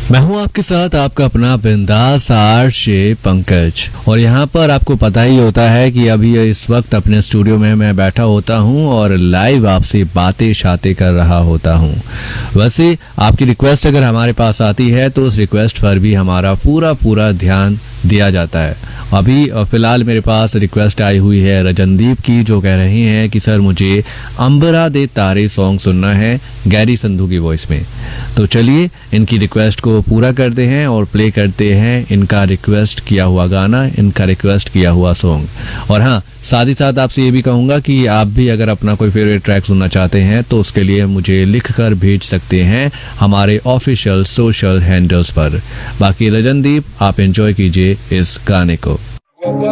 मैं हूं आपके साथ आपका अपना बिंदास आरजे पंकज, और यहाँ पर आपको पता ही होता है कि अभी इस वक्त अपने स्टूडियो में मैं बैठा होता हूँ और लाइव आपसे बातें शातें कर रहा होता हूँ। वैसे आपकी रिक्वेस्ट अगर हमारे पास आती है तो उस रिक्वेस्ट पर भी हमारा पूरा ध्यान दिया जाता है। अभी फिलहाल मेरे पास रिक्वेस्ट आई हुई है रजनदीप की, जो कह रहे हैं कि सर मुझे अंबरा दे तारे सॉन्ग सुनना है गैरी संधू की वॉइस में। तो चलिए इनकी रिक्वेस्ट को पूरा करते हैं और प्ले करते हैं इनका रिक्वेस्ट किया हुआ गाना, इनका रिक्वेस्ट किया हुआ सॉन्ग। और हाँ, साथ ही साथ आपसे ये भी कहूंगा कि आप भी अगर अपना कोई फेवरेट ट्रैक सुनना चाहते हैं तो उसके लिए मुझे लिखकर भेज सकते हैं हमारे ऑफिशियल सोशल हैंडल्स पर। बाकी रजनदीप, आप एंजॉय कीजिए इस गाने को।